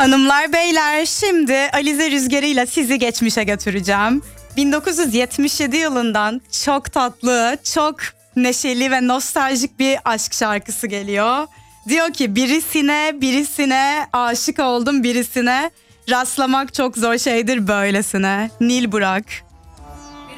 Hanımlar beyler, şimdi Alize Rüzgarı ile sizi geçmişe götüreceğim. 1977 yılından çok tatlı, çok neşeli ve nostaljik bir aşk şarkısı geliyor. Diyor ki birisine aşık oldum birisine. Rastlamak çok zor şeydir böylesine. Nil Burak.